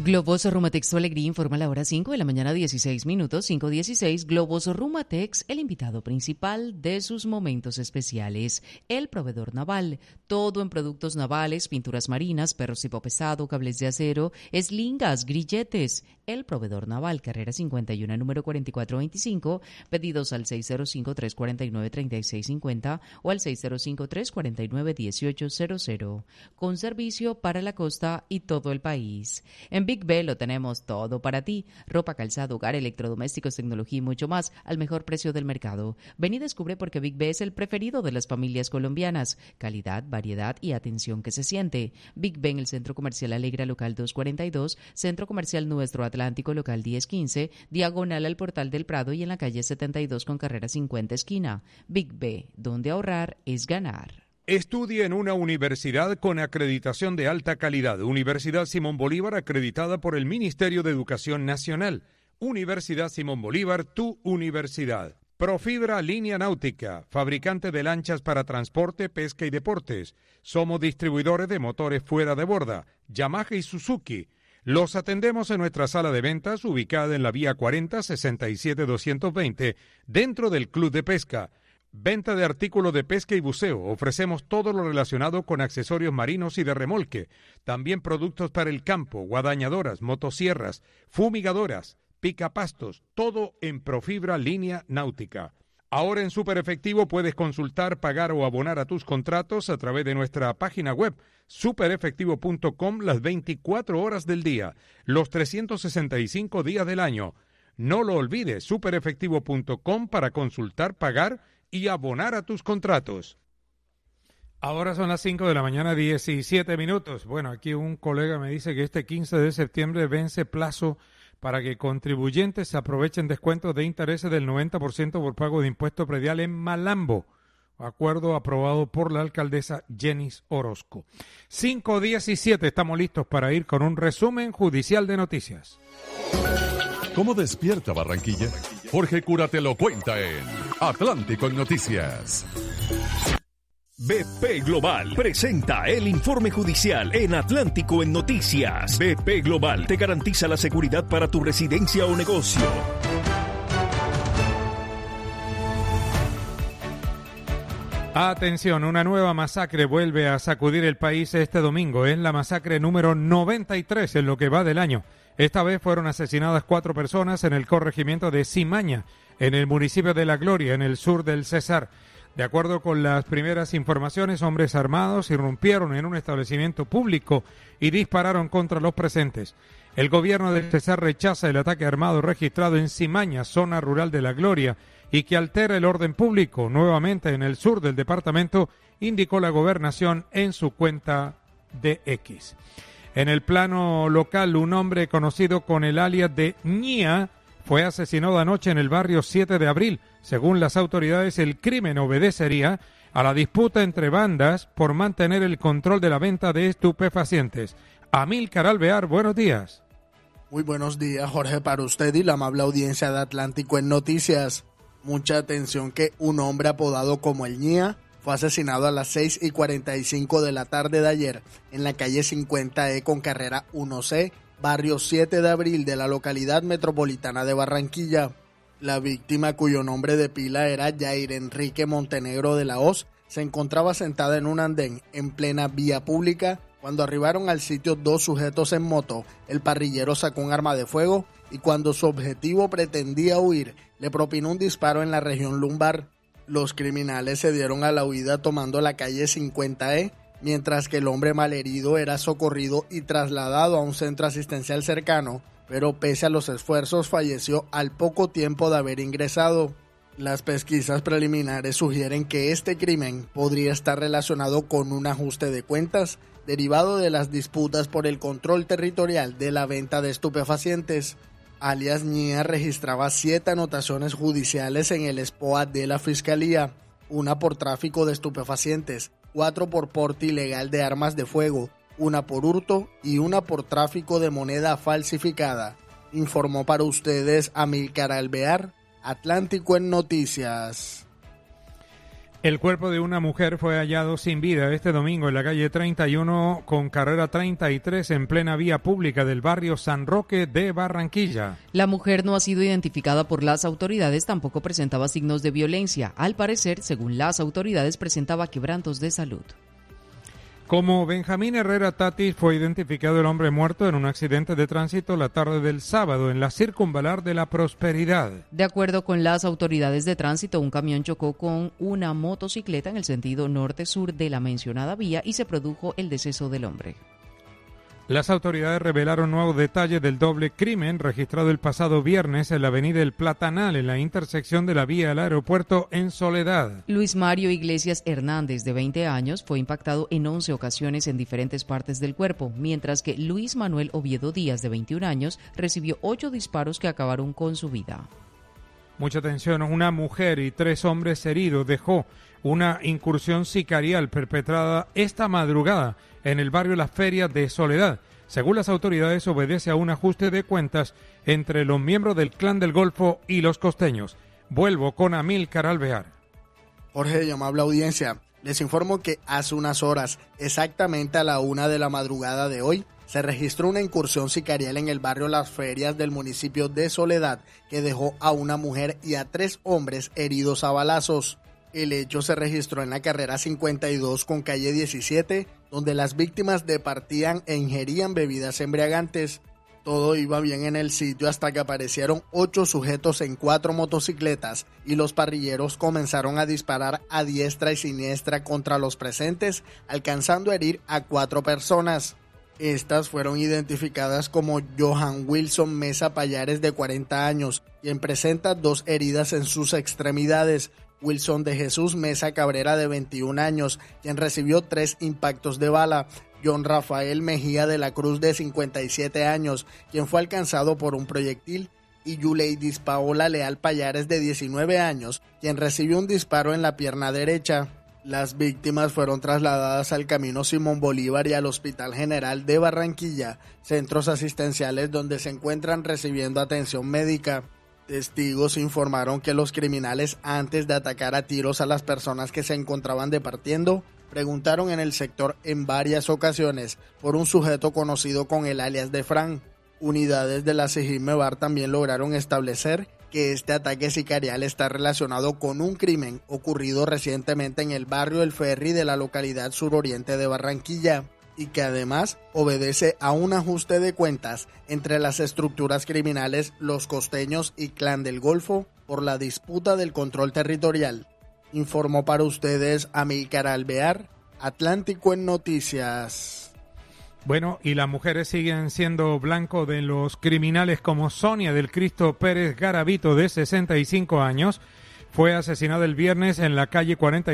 Globoso Rumatex tu alegría informa a la hora 5 de la mañana 16 minutos, 5:16. Globoso Rumatex, el invitado principal de sus momentos especiales. El proveedor naval, todo en productos navales, pinturas marinas, perros tipo pesado, cables de acero, eslingas, grilletes. El proveedor naval, carrera 51, número 4425, pedidos al 605-349-3650 o al 605-349-1800, con servicio para la costa y todo el país. En Big B lo tenemos todo para ti: ropa, calzado, hogar, electrodomésticos, tecnología y mucho más al mejor precio del mercado. Ven y descubre por qué Big B es el preferido de las familias colombianas. Calidad, variedad y atención que se siente. Big B en el Centro Comercial Alegra, local 242, Centro Comercial Nuestro Atlántico, local 1015, diagonal al Portal del Prado y en la calle 72 con carrera 50 esquina. Big B, donde ahorrar es ganar. Estudie en una universidad con acreditación de alta calidad. Universidad Simón Bolívar, acreditada por el Ministerio de Educación Nacional. Universidad Simón Bolívar, tu universidad. Profibra Línea Náutica, fabricante de lanchas para transporte, pesca y deportes. Somos distribuidores de motores fuera de borda, Yamaha y Suzuki. Los atendemos en nuestra sala de ventas, ubicada en la vía 40 67-220, dentro del Club de Pesca. Venta de artículos de pesca y buceo. Ofrecemos todo lo relacionado con accesorios marinos y de remolque. También productos para el campo, guadañadoras, motosierras, fumigadoras, picapastos, todo en Profibra Línea Náutica. Ahora en Super Efectivo puedes consultar, pagar o abonar a tus contratos a través de nuestra página web superefectivo.com las 24 horas del día, los 365 días del año. No lo olvides, superefectivo.com para consultar, pagar y abonar a tus contratos. Ahora son las 5 de la mañana, 17 minutos. Bueno, aquí un colega me dice que este 15 de septiembre vence plazo para que contribuyentes aprovechen descuentos de intereses del 90% por pago de impuesto predial en Malambo. Acuerdo aprobado por la alcaldesa Jenis Orozco. 5:17, estamos listos para ir con un resumen judicial de noticias. ¿Cómo despierta Barranquilla? Jorge Cura te lo cuenta en Atlántico en Noticias. BP Global presenta el informe judicial en Atlántico en Noticias. BP Global te garantiza la seguridad para tu residencia o negocio. Atención, una nueva masacre vuelve a sacudir el país este domingo. Es la masacre número 93 en lo que va del año. Esta vez fueron asesinadas 4 personas en el corregimiento de Cimaña, en el municipio de La Gloria, en el sur del Cesar. De acuerdo con las primeras informaciones, hombres armados irrumpieron en un establecimiento público y dispararon contra los presentes. El gobierno del Cesar rechaza el ataque armado registrado en Cimaña, zona rural de La Gloria, y que altera el orden público nuevamente en el sur del departamento, indicó la gobernación en su cuenta de X. En el plano local, un hombre conocido con el alias de Ñía fue asesinado anoche en el barrio 7 de abril. Según las autoridades, el crimen obedecería a la disputa entre bandas por mantener el control de la venta de estupefacientes. Amílcar Alvear, buenos días. Muy buenos días, Jorge, para usted y la amable audiencia de Atlántico en Noticias. Mucha atención que un hombre apodado como el Ñía fue asesinado a las 6:45 de la tarde de ayer en la calle 50E con carrera 1C, barrio 7 de abril de la localidad metropolitana de Barranquilla. La víctima, cuyo nombre de pila era Jair Enrique Montenegro de la Hoz, se encontraba sentada en un andén en plena vía pública cuando arribaron al sitio 2 sujetos en moto. El parrillero sacó un arma de fuego y cuando su objetivo pretendía huir, le propinó un disparo en la región lumbar. Los criminales se dieron a la huida tomando la calle 50E, mientras que el hombre malherido era socorrido y trasladado a un centro asistencial cercano, pero pese a los esfuerzos falleció al poco tiempo de haber ingresado. Las pesquisas preliminares sugieren que este crimen podría estar relacionado con un ajuste de cuentas derivado de las disputas por el control territorial de la venta de estupefacientes. Alias Ñía registraba 7 anotaciones judiciales en el SPOA de la Fiscalía, una por tráfico de estupefacientes, 4 por porte ilegal de armas de fuego, 1 por hurto y 1 por tráfico de moneda falsificada. Informó para ustedes Amílcar Alvear, Atlántico en Noticias. El cuerpo de una mujer fue hallado sin vida este domingo en la calle 31 con carrera 33 en plena vía pública del barrio San Roque de Barranquilla. La mujer no ha sido identificada por las autoridades, tampoco presentaba signos de violencia. Al parecer, según las autoridades, presentaba quebrantos de salud. Como Benjamín Herrera Tatis, fue identificado el hombre muerto en un accidente de tránsito la tarde del sábado en la circunvalar de la Prosperidad. De acuerdo con las autoridades de tránsito, un camión chocó con una motocicleta en el sentido norte-sur de la mencionada vía y se produjo el deceso del hombre. Las autoridades revelaron nuevos detalles del doble crimen registrado el pasado viernes en la avenida El Platanal, en la intersección de la vía al aeropuerto en Soledad. Luis Mario Iglesias Hernández, de 20 años, fue impactado en 11 ocasiones en diferentes partes del cuerpo, mientras que Luis Manuel Oviedo Díaz, de 21 años, recibió 8 disparos que acabaron con su vida. Mucha atención, una mujer y 3 hombres heridos dejó una incursión sicarial perpetrada esta madrugada en el barrio Las Ferias de Soledad. Según las autoridades, obedece a un ajuste de cuentas entre los miembros del Clan del Golfo y los costeños. Vuelvo con Amílcar Alvear. Jorge y amable audiencia, les informo que hace unas horas, exactamente a la 1 de la madrugada de hoy, se registró una incursión sicarial en el barrio Las Ferias del municipio de Soledad que dejó a una mujer y a 3 hombres heridos a balazos. El hecho se registró en la carrera 52 con calle 17, donde las víctimas departían e ingerían bebidas embriagantes. Todo iba bien en el sitio hasta que aparecieron 8 sujetos en 4 motocicletas y los parrilleros comenzaron a disparar a diestra y siniestra contra los presentes, alcanzando a herir a 4 personas. Estas fueron identificadas como Johan Wilson Mesa Payares, de 40 años, quien presenta 2 heridas en sus extremidades. Wilson de Jesús Mesa Cabrera, de 21 años, quien recibió 3 impactos de bala. John Rafael Mejía de la Cruz, de 57 años, quien fue alcanzado por un proyectil. Y Yuleidis Paola Leal Payares, de 19 años, quien recibió un disparo en la pierna derecha. Las víctimas fueron trasladadas al Camino Simón Bolívar y al Hospital General de Barranquilla, centros asistenciales donde se encuentran recibiendo atención médica. Testigos informaron que los criminales, antes de atacar a tiros a las personas que se encontraban departiendo, preguntaron en el sector en varias ocasiones por un sujeto conocido con el alias de Fran. Unidades de la SIJIN-MEBAR también lograron establecer que este ataque sicarial está relacionado con un crimen ocurrido recientemente en el barrio El Ferry de la localidad suroriente de Barranquilla, y que además obedece a un ajuste de cuentas entre las estructuras criminales Los Costeños y Clan del Golfo por la disputa del control territorial. Informó para ustedes Amílcar Alvear, Atlántico en Noticias. Bueno, y las mujeres siguen siendo blanco de los criminales como Sonia del Cristo Pérez Garavito, de 65 años, fue asesinada el viernes en la calle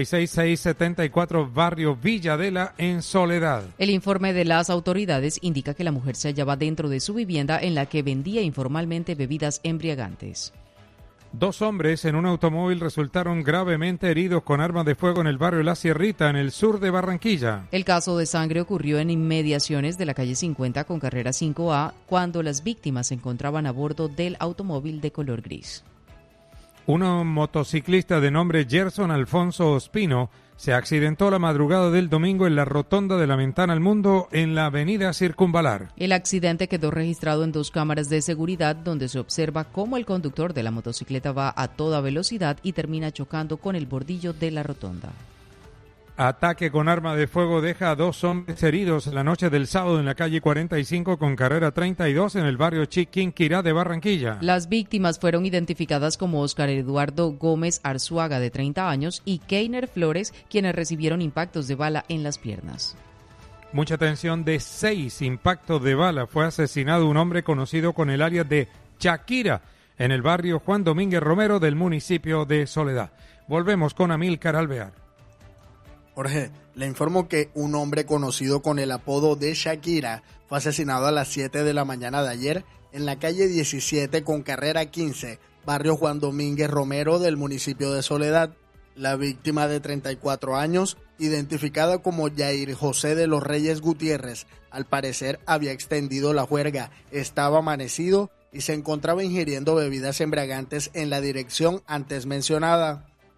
46674, barrio Villadela, en Soledad. El informe de las autoridades indica que la mujer se hallaba dentro de su vivienda en la que vendía informalmente bebidas embriagantes. 2 hombres en un automóvil resultaron gravemente heridos con armas de fuego en el barrio La Sierrita, en el sur de Barranquilla. El caso de sangre ocurrió en inmediaciones de la calle 50 con carrera 5A, cuando las víctimas se encontraban a bordo del automóvil de color gris. Un motociclista de nombre Gerson Alfonso Ospino se accidentó la madrugada del domingo en la rotonda de la Ventana al Mundo en la avenida Circunvalar. El accidente quedó registrado en 2 cámaras de seguridad donde se observa cómo el conductor de la motocicleta va a toda velocidad y termina chocando con el bordillo de la rotonda. Ataque con arma de fuego deja a 2 hombres heridos la noche del sábado en la calle 45 con carrera 32 en el barrio Chiquinquirá de Barranquilla. Las víctimas fueron identificadas como Oscar Eduardo Gómez Arzuaga, de 30 años, y Keiner Flores, quienes recibieron impactos de bala en las piernas. Mucha atención, de 6 impactos de bala fue asesinado un hombre conocido con el alias de Shakira en el barrio Juan Domínguez Romero del municipio de Soledad. Volvemos con Amílcar Alvear. Jorge, le informo que un hombre conocido con el apodo de Shakira fue asesinado a las 7 de la mañana de ayer en la calle 17 con carrera 15, barrio Juan Domínguez Romero del municipio de Soledad. La víctima, de 34 años, identificada como Yair José de los Reyes Gutiérrez, al parecer había extendido la juerga, estaba amanecido y se encontraba ingiriendo bebidas embriagantes en la dirección antes mencionada.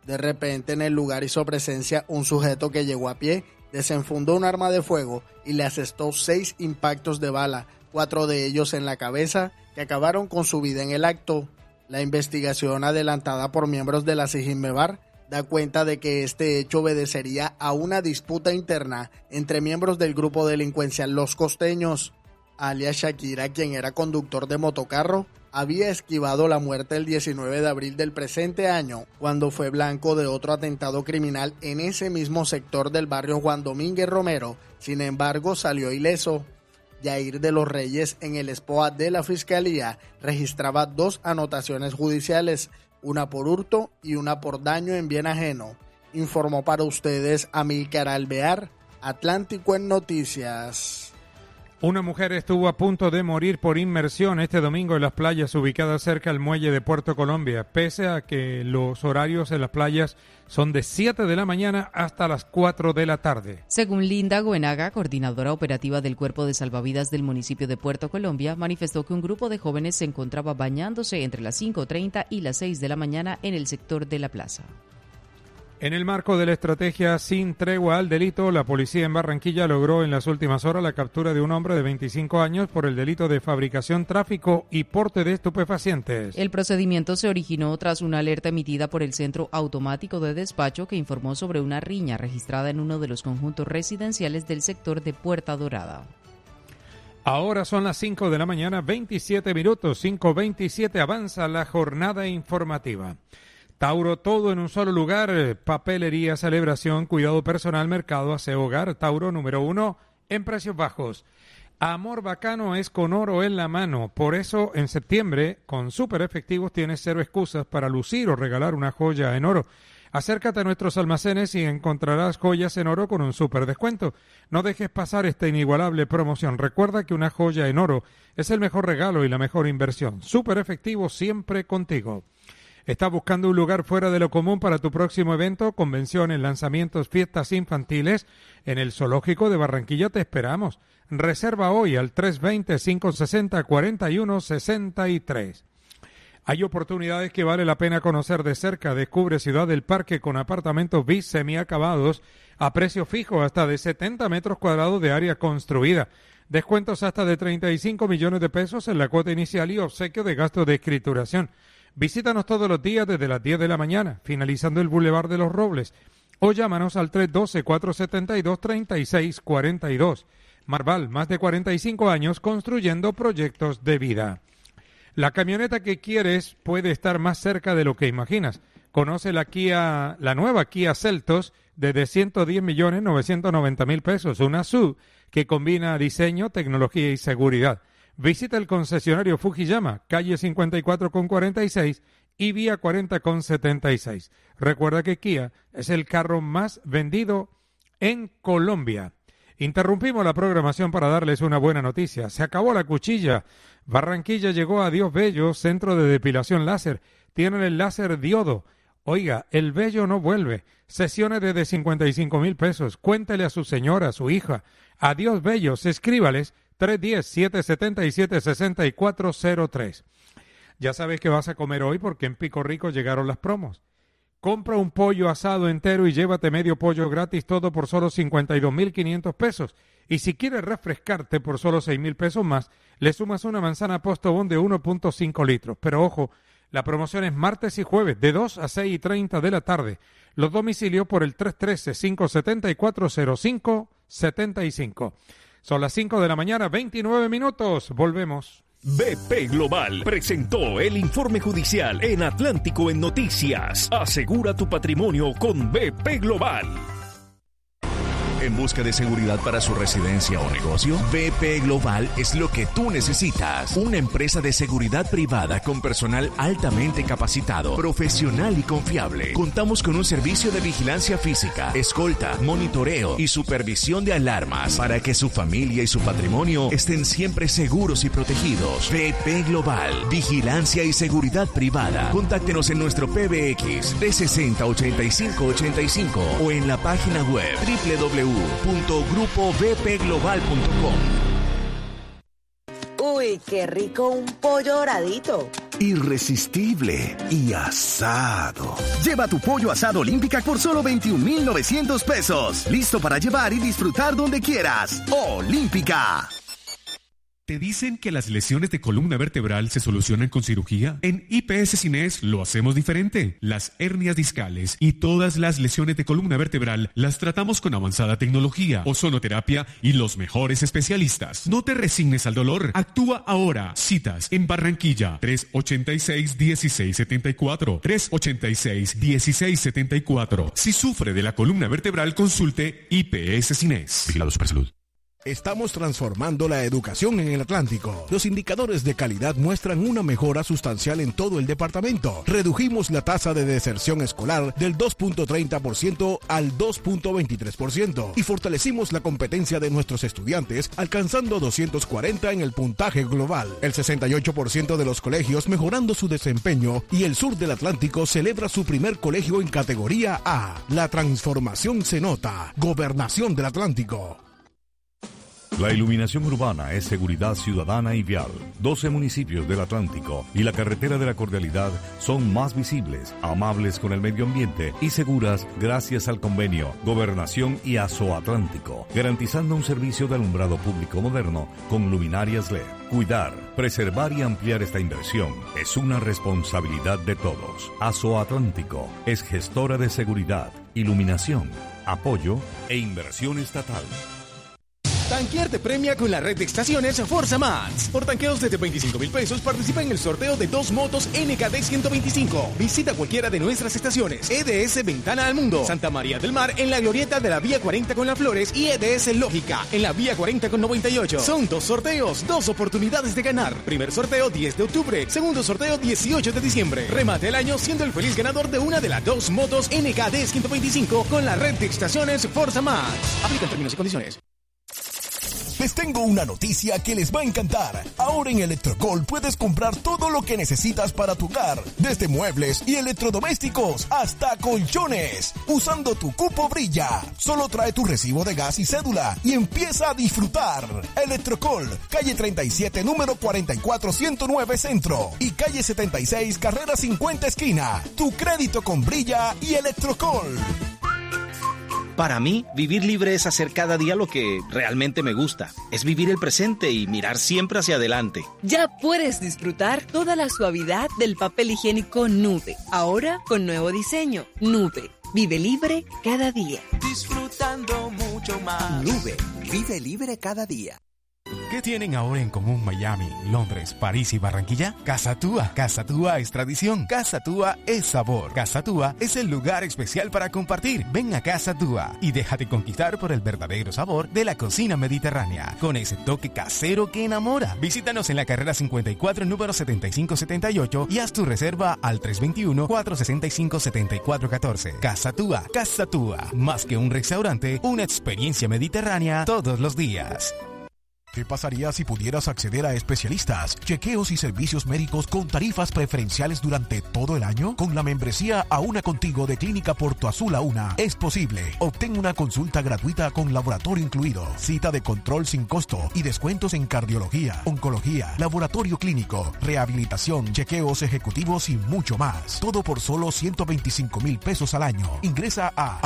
De repente en el lugar hizo presencia un sujeto que llegó a pie, desenfundó un arma de fuego y le asestó 6 impactos de bala, 4 de ellos en la cabeza, que acabaron con su vida en el acto. La investigación adelantada por miembros de la Sijinmebar da cuenta de que este hecho obedecería a una disputa interna entre miembros del grupo delincuencial Los Costeños. Alias Shakira, quien era conductor de motocarro, había esquivado la muerte el 19 de abril del presente año, cuando fue blanco de otro atentado criminal en ese mismo sector del barrio Juan Domínguez Romero. Sin embargo, salió ileso. Yair de los Reyes, en el SPOA de la Fiscalía, registraba 2 anotaciones judiciales, una por hurto y una por daño en bien ajeno. Informó para ustedes Amílcar Alvear, Atlántico en Noticias. Una mujer estuvo a punto de morir por inmersión este domingo en las playas ubicadas cerca al muelle de Puerto Colombia, pese a que los horarios en las playas son de 7 de la mañana hasta las 4 de la tarde. Según Linda Goenaga, coordinadora operativa del Cuerpo de Salvavidas del municipio de Puerto Colombia, manifestó que un grupo de jóvenes se encontraba bañándose entre las 5:30 y las 6 de la mañana en el sector de la plaza. En el marco de la estrategia Sin Tregua al Delito, la policía en Barranquilla logró en las últimas horas la captura de un hombre de 25 años por el delito de fabricación, tráfico y porte de estupefacientes. El procedimiento se originó tras una alerta emitida por el Centro Automático de Despacho que informó sobre una riña registrada en uno de los conjuntos residenciales del sector de Puerta Dorada. Ahora son las 5 de la mañana, 27 minutos, 5:27, avanza la jornada informativa. Tauro, todo en un solo lugar, papelería, celebración, cuidado personal, mercado, aseo, hogar. Tauro, número 1 en precios bajos. Amor bacano es con oro en la mano. Por eso, en septiembre, con súper efectivos, tienes 0 excusas para lucir o regalar una joya en oro. Acércate a nuestros almacenes y encontrarás joyas en oro con un súper descuento. No dejes pasar esta inigualable promoción. Recuerda que una joya en oro es el mejor regalo y la mejor inversión. Súper efectivo, siempre contigo. ¿Estás buscando un lugar fuera de lo común para tu próximo evento, convenciones, lanzamientos, fiestas infantiles? En el Zoológico de Barranquilla te esperamos. Reserva hoy al 320-560-4163. Hay oportunidades que vale la pena conocer de cerca. Descubre Ciudad del Parque con apartamentos bis semiacabados a precio fijo hasta de 70 metros cuadrados de área construida. Descuentos hasta de 35 millones de pesos en la cuota inicial y obsequio de gastos de escrituración. Visítanos todos los días desde las 10 de la mañana, finalizando el Boulevard de los Robles, o llámanos al 312-472-3642. Marval, más de 45 años construyendo proyectos de vida. La camioneta que quieres puede estar más cerca de lo que imaginas. Conoce la nueva Kia Seltos de 110.990.000 pesos, una SUV que combina diseño, tecnología y seguridad. Visita el concesionario Fujiyama, calle 54 con 46 y vía 40 con 76. Recuerda que Kia es el carro más vendido en Colombia. Interrumpimos la programación para darles una buena noticia. Se acabó la cuchilla. Barranquilla llegó a Dios Bello, centro de depilación láser. Tienen el láser diodo. Oiga, el vello no vuelve. Sesiones desde 55.000 pesos. Cuéntele a su señora, a su hija. Adiós Bellos, escríbales 310-777-6403. Ya sabes que vas a comer hoy porque en Pico Rico llegaron las promos. Compra un pollo asado entero y llévate medio pollo gratis, todo por solo 52.500 pesos. Y si quieres refrescarte por solo 6.000 pesos más, le sumas una manzana Postobón de 1.5 litros. Pero ojo, la promoción es martes y jueves de 2 a 6:30 de la tarde. Los domicilios por el 313-574-0575. Son las 5 de la mañana, 29 minutos. Volvemos. BP Global presentó el informe judicial en Atlántico en Noticias. Asegura tu patrimonio con BP Global. ¿En busca de seguridad para su residencia o negocio? BP Global es lo que tú necesitas. Una empresa de seguridad privada con personal altamente capacitado, profesional y confiable. Contamos con un servicio de vigilancia física, escolta, monitoreo y supervisión de alarmas para que su familia y su patrimonio estén siempre seguros y protegidos. BP Global, vigilancia y seguridad privada. Contáctenos en nuestro PBX 360-8585 o en la página web www.grupobpglobal.com. Uy, qué rico un pollo doradito. irresistible y asado. Lleva tu pollo asado Olímpica por solo 21,900 pesos. Listo para llevar y disfrutar donde quieras. Olímpica. ¿Te dicen que las lesiones de columna vertebral se solucionan con cirugía? En IPS Cines lo hacemos diferente. Las hernias discales y todas las lesiones de columna vertebral las tratamos con avanzada tecnología, ozonoterapia y los mejores especialistas. No te resignes al dolor. Actúa ahora. Citas en Barranquilla 386-1674. 386-1674. Si sufre de la columna vertebral, consulte IPS Cines. Vigilado Supersalud. Estamos transformando la educación en el Atlántico. Los indicadores de calidad muestran una mejora sustancial en todo el departamento. Redujimos la tasa de deserción escolar del 2.30% al 2.23% y fortalecimos la competencia de nuestros estudiantes, alcanzando 240 en el puntaje global. El 68% de los colegios mejorando su desempeño y el sur del Atlántico celebra su primer colegio en categoría A. La transformación se nota. Gobernación del Atlántico. La iluminación urbana es seguridad ciudadana y vial. 12 municipios del Atlántico y la carretera de la Cordialidad son más visibles, amables con el medio ambiente y seguras gracias al convenio Gobernación y Azoatlántico, garantizando un servicio de alumbrado público moderno con luminarias LED. Cuidar, preservar y ampliar esta inversión es una responsabilidad de todos. Azoatlántico es gestora de seguridad, iluminación, apoyo e inversión estatal. Tanquear te premia con la red de estaciones Forza Max. Por tanqueos desde 25,000 pesos participa en el sorteo de 2 motos NKD 125. Visita cualquiera de nuestras estaciones. EDS Ventana al Mundo, Santa María del Mar en la glorieta de la Vía 40 con Las Flores y EDS Lógica en la Vía 40 con 98. Son 2 sorteos, 2 oportunidades de ganar. Primer sorteo 10 de octubre, segundo sorteo 18 de diciembre. Remate el año siendo el feliz ganador de una de las 2 motos NKD 125 con la red de estaciones Forza Max. Aplican términos y condiciones. Les tengo una noticia que les va a encantar. Ahora en Electrocol puedes comprar todo lo que necesitas para tu hogar, desde muebles y electrodomésticos hasta colchones. Usando tu cupo Brilla. Solo trae tu recibo de gas y cédula y empieza a disfrutar. Electrocol, calle 37, número 44109 Centro y calle 76, carrera 50 esquina. Tu crédito con Brilla y Electrocol. Para mí, vivir libre es hacer cada día lo que realmente me gusta. Es vivir el presente y mirar siempre hacia adelante. Ya puedes disfrutar toda la suavidad del papel higiénico Nube. Ahora con nuevo diseño. Nube. Vive libre cada día. Disfrutando mucho más. Nube. Vive libre cada día. ¿Qué tienen ahora en común Miami, Londres, París y Barranquilla? Casa Túa. Casa Túa es tradición. Casa Túa es sabor. Casa Túa es el lugar especial para compartir. Ven a Casa Túa y déjate conquistar por el verdadero sabor de la cocina mediterránea, con ese toque casero que enamora. Visítanos en la carrera 54, número 7578 y haz tu reserva al 321-465-7414. Casa Túa. Casa Túa. Más que un restaurante, una experiencia mediterránea todos los días. ¿Qué pasaría si pudieras acceder a especialistas, chequeos y servicios médicos con tarifas preferenciales durante todo el año? Con la membresía A Una Contigo de Clínica Porto Azul A Una es posible. Obtén una consulta gratuita con laboratorio incluido, cita de control sin costo y descuentos en cardiología, oncología, laboratorio clínico, rehabilitación, chequeos ejecutivos y mucho más. Todo por solo 125,000 pesos al año. Ingresa a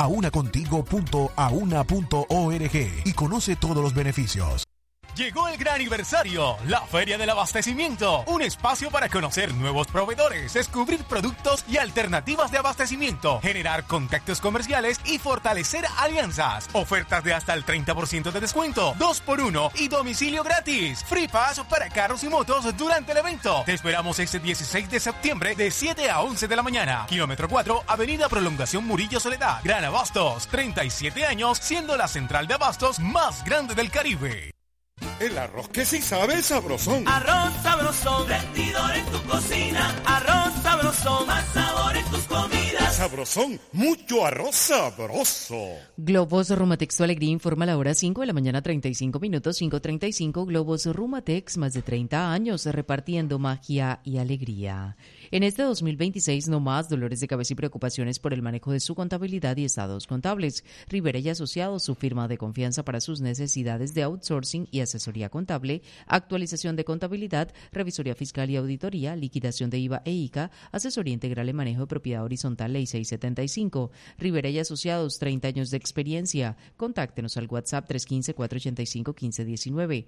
aunacontigo.auna.org y conoce todos los beneficios. Llegó el gran aniversario, la Feria del Abastecimiento, un espacio para conocer nuevos proveedores, descubrir productos y alternativas de abastecimiento, generar contactos comerciales y fortalecer alianzas. Ofertas de hasta el 30% de descuento, 2x1 y domicilio gratis. Free Pass para carros y motos durante el evento. Te esperamos este 16 de septiembre de 7 a 11 de la mañana. Kilómetro 4, Avenida Prolongación Murillo Soledad. Gran Abastos, 37 años siendo la central de abastos más grande del Caribe. El arroz que sí sabe sabrosón. Arroz sabrosón, rendidor en tu cocina. Arroz sabrosón, más sabor en tus comidas. Sabrosón, mucho arroz sabroso. Globos Rumatex Tu Alegría informa a la hora 5 de la mañana, 35 minutos, 5:35. Globos Rumatex, más de 30 años repartiendo magia y alegría. En este 2026, no más dolores de cabeza y preocupaciones por el manejo de su contabilidad y estados contables. Rivera y Asociados, su firma de confianza para sus necesidades de outsourcing y asesoría contable, actualización de contabilidad, revisoría fiscal y auditoría, liquidación de IVA e ICA, asesoría integral en manejo de propiedad horizontal, Ley 675. Rivera y Asociados, 30 años de experiencia. Contáctenos al WhatsApp 315-485-1519,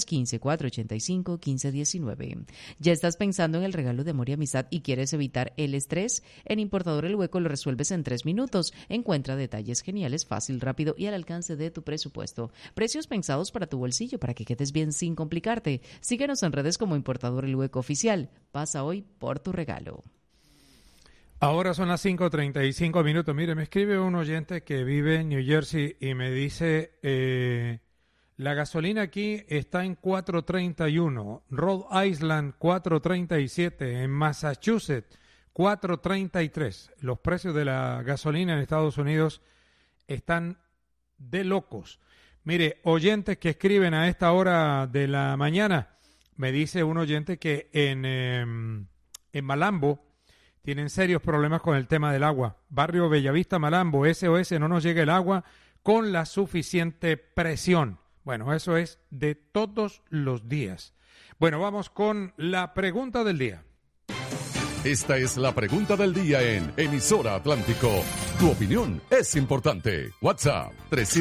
315-485-1519. ¿Ya estás pensando en el regalo de amor y amistad y quieres evitar el estrés? En Importador El Hueco lo resuelves en 3 minutos. Encuentra detalles geniales, fácil, rápido y al alcance de tu presupuesto. Precios pensados para tu bolsillo, para que quedes bien sin complicarte. Síguenos en redes como Importador El Hueco Oficial. Pasa hoy por tu regalo. Ahora son las 5:35 minutos. Mire, me escribe un oyente que vive en New Jersey y me dice, la gasolina aquí está en 4.31, Rhode Island 4.37, en Massachusetts 4.33. Los precios de la gasolina en Estados Unidos están de locos. Mire, oyentes que escriben a esta hora de la mañana, me dice un oyente que en Malambo tienen serios problemas con el tema del agua. Barrio Bellavista, Malambo, SOS, no nos llega el agua con la suficiente presión. Bueno, eso es de todos los días. Bueno, vamos con la pregunta del día. Esta es la pregunta del día en Emisora Atlántico. Tu opinión es importante. WhatsApp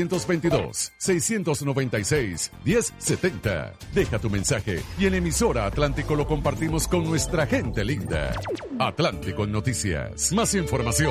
322-696-1070. Deja tu mensaje y en Emisora Atlántico lo compartimos con nuestra gente linda. Atlántico en Noticias. Más información.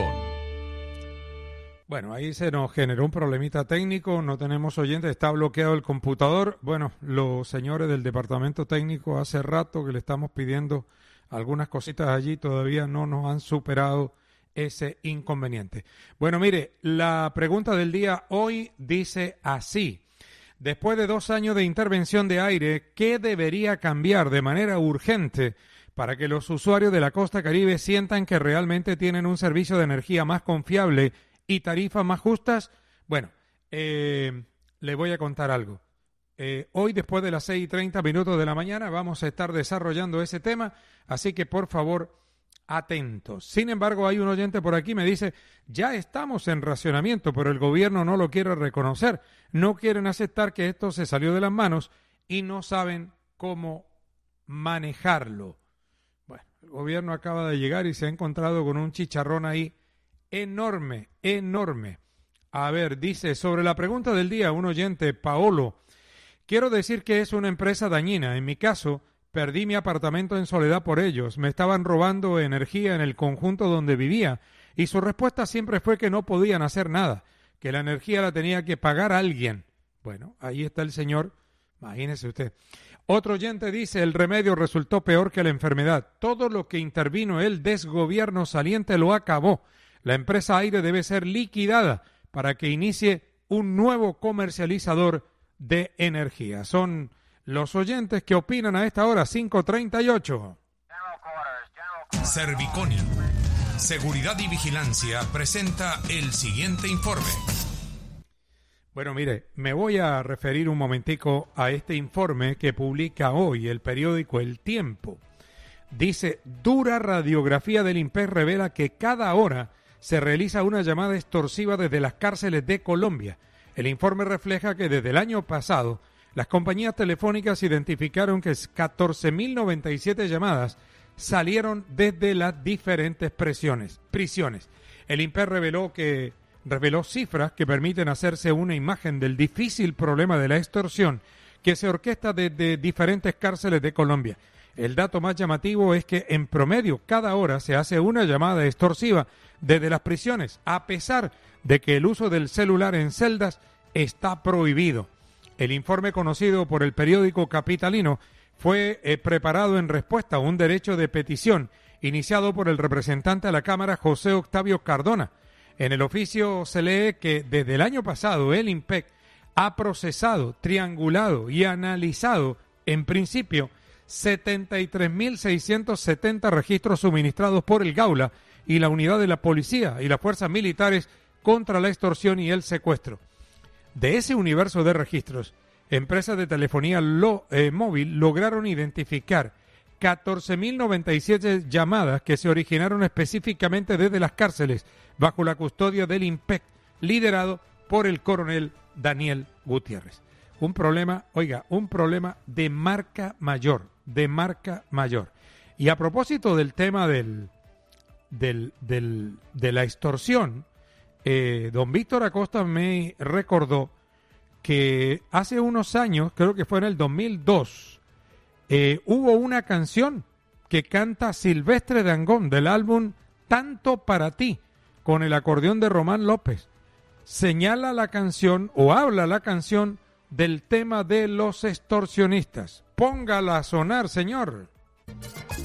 Bueno, ahí se nos generó un problemita técnico, no tenemos oyentes, está bloqueado el computador. Bueno, los señores del departamento técnico hace rato que le estamos pidiendo algunas cositas allí, todavía no nos han superado ese inconveniente. Bueno, mire, la pregunta del día hoy dice así. Después de 2 años de intervención de aire, ¿qué debería cambiar de manera urgente para que los usuarios de la costa Caribe sientan que realmente tienen un servicio de energía más confiable y tarifas más justas? Bueno, le voy a contar algo. Hoy, después de las 6:30 minutos de la mañana, vamos a estar desarrollando ese tema, así que por favor, atentos. Sin embargo, hay un oyente por aquí, me dice, ya estamos en racionamiento, pero el gobierno no lo quiere reconocer, no quieren aceptar que esto se salió de las manos y no saben cómo manejarlo. Bueno, el gobierno acaba de llegar y se ha encontrado con un chicharrón ahí enorme, enorme. A ver, dice, sobre la pregunta del día, un oyente, Paolo, quiero decir que es una empresa dañina. En mi caso, perdí mi apartamento en soledad por ellos. Me estaban robando energía en el conjunto donde vivía y su respuesta siempre fue que no podían hacer nada, que la energía la tenía que pagar alguien. Bueno, ahí está el señor, imagínese usted. Otro oyente dice, el remedio resultó peor que la enfermedad. Todo lo que intervino el desgobierno saliente lo acabó. La empresa Aire debe ser liquidada para que inicie un nuevo comercializador de energía. Son los oyentes que opinan a esta hora, 5:38. Serviconi, Seguridad y Vigilancia, presenta el siguiente informe. Bueno, mire, me voy a referir un momentico a este informe que publica hoy el periódico El Tiempo. Dice, dura radiografía del INPEC revela que cada hora se realiza una llamada extorsiva desde las cárceles de Colombia. El informe refleja que desde el año pasado las compañías telefónicas identificaron que 14.097 llamadas salieron desde las diferentes prisiones. El INPEC reveló cifras que permiten hacerse una imagen del difícil problema de la extorsión que se orquesta desde diferentes cárceles de Colombia. El dato más llamativo es que en promedio cada hora se hace una llamada extorsiva desde las prisiones, a pesar de que el uso del celular en celdas está prohibido. El informe conocido por el periódico capitalino fue preparado en respuesta a un derecho de petición iniciado por el representante a la Cámara José Octavio Cardona. En el oficio se lee que desde el año pasado el INPEC ha procesado, triangulado y analizado, en principio, 73.670 registros suministrados por el Gaula y la unidad de la policía y las fuerzas militares contra la extorsión y el secuestro. De ese universo de registros, empresas de telefonía móvil lograron identificar 14.097 llamadas que se originaron específicamente desde las cárceles bajo la custodia del INPEC, liderado por el coronel Daniel Gutiérrez. Un problema de marca mayor, Y a propósito del tema de la extorsión, don Víctor Acosta me recordó que hace unos años, creo que fue en el 2002, hubo una canción que canta Silvestre Dangond del álbum Tanto para ti, con el acordeón de Román López. Señala la canción o habla la canción del tema de los extorsionistas. Póngala a sonar, señor.